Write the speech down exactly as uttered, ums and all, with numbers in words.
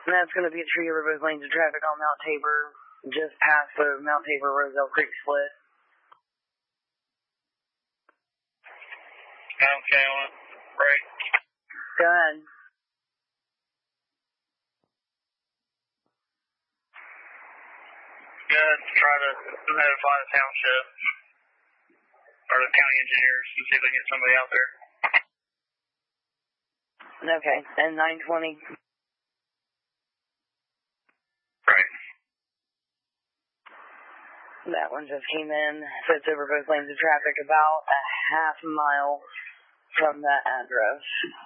And that's going to be a tree over both lanes of traffic on Mount Tabor, just past the Mount Tabor Roselle Creek split. Okay, on break. Go ahead. Good. Try to notify the township or the county engineers and see if they can get somebody out there. Okay, and nine twenty. Right. That one just came in. So it's over both lanes of traffic, about a half mile from that address.